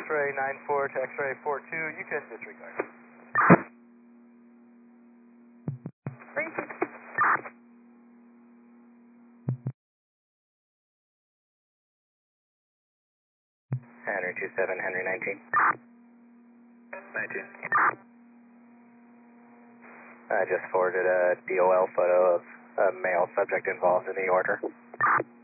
X-ray 94 to X-ray 42, you can disregard. Thank you. Henry 27, Henry 19. 19. I just forwarded a DOL photo of a male subject involved in the order.